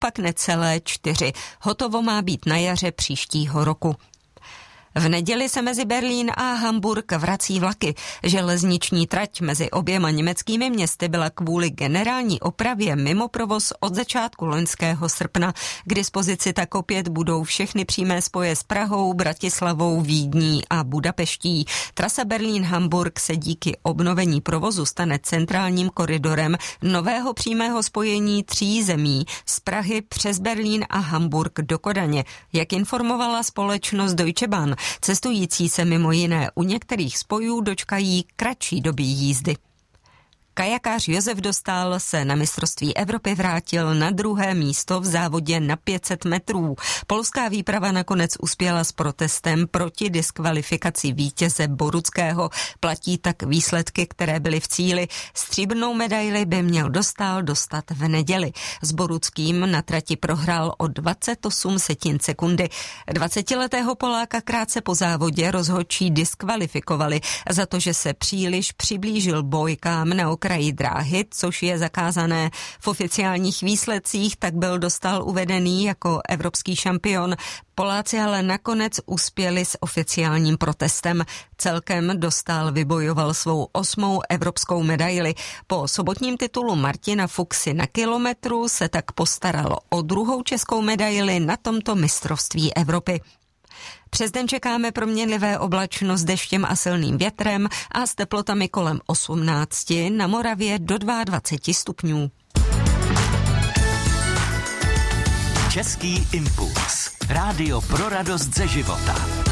pak necelé 4. Hotovo má být na jaře příštího roku. V neděli se mezi Berlín a Hamburg vrací vlaky. Železniční trať mezi oběma německými městy byla kvůli generální opravě mimo provoz od začátku loňského srpna. K dispozici tak opět budou všechny přímé spoje s Prahou, Bratislavou, Vídní a Budapeští. Trasa Berlín-Hamburg se díky obnovení provozu stane centrálním koridorem nového přímého spojení 3 zemí z Prahy přes Berlín a Hamburg do Kodaně. Jak informovala společnost Deutsche Bahn, cestující se mimo jiné u některých spojů dočkají kratší doby jízdy. Kajakář Josef Dostál se na mistrovství Evropy vrátil na 2. místo v závodě na 500 metrů. Polská výprava nakonec uspěla s protestem proti diskvalifikaci vítěze Boruckého. Platí tak výsledky, které byly v cíli. Stříbrnou medaili by měl Dostál dostat v neděli. S Boruckým na trati prohrál o 28 sekundy. 20letého Poláka krátce po závodě rozhodčí diskvalifikovali za to, že se příliš přiblížil bojkám na okraji dráhy, což je zakázané. V oficiálních výsledcích tak byl Dostál uvedený jako evropský šampion. Poláci ale nakonec uspěli s oficiálním protestem. Celkem Dostál vybojoval svou 8. evropskou medaili. Po sobotním titulu Martina Fuxy na kilometru se tak postaralo o 2. českou medaili na tomto mistrovství Evropy. Přes den čekáme proměnlivé oblačno s deštěm a silným větrem a s teplotami kolem 18, na Moravě do 22 stupňů. Český impuls. Rádio pro radost ze života.